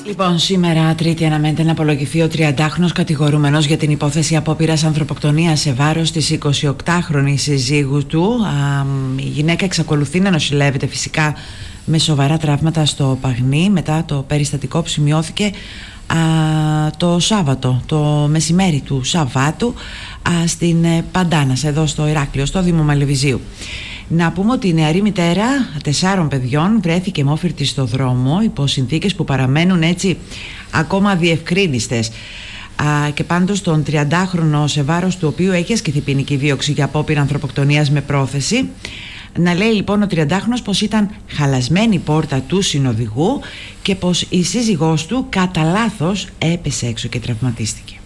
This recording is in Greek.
Λοιπόν, σήμερα Τρίτη αναμένεται να απολογηθεί ο 30χρονος κατηγορούμενος για την υπόθεση απόπειρας ανθρωποκτονίας σε βάρος της 28χρονης συζύγου του. Η γυναίκα εξακολουθεί να νοσηλεύεται φυσικά με σοβαρά τραύματα στο Παγνί μετά το περιστατικό που σημειώθηκε το Σάββατο, το μεσημέρι του Σαββάτου στην Παντάνας, εδώ στο Ηράκλειο, στο Δήμο Μαλεβιζίου. Να πούμε ότι η νεαρή μητέρα 4 παιδιών βρέθηκε μόφυρτη στο δρόμο υπό συνθήκες που παραμένουν έτσι ακόμα διευκρίνιστες. Και πάντως τον 30χρονο, σε βάρος του οποίου έχει ασκηθεί ποινική δίωξη για απόπειρα ανθρωποκτονίας με πρόθεση, να λέει λοιπόν ο 30χρονος πως ήταν χαλασμένη η πόρτα του συνοδηγού και πως η σύζυγός του κατά λάθος έπεσε έξω και τραυματίστηκε.